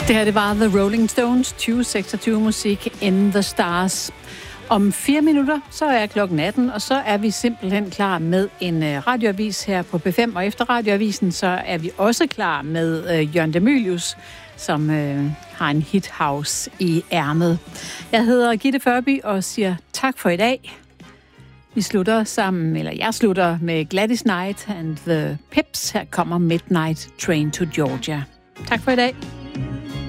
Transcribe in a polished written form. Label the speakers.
Speaker 1: Det her, det var The Rolling Stones 2026 musik In the Stars. Om 4 minutter, så er klokken 18, og så er vi simpelthen klar med en radioavis her på B5. Og efter radioavisen, så er vi også klar med Jørgen De Mylius, som har en hithouse i ærmet. Jeg hedder Gitte Førby og siger tak for i dag. Vi slutter sammen, eller jeg slutter med Gladys Knight and the Pips. Her kommer Midnight Train to Georgia. Tak for i dag.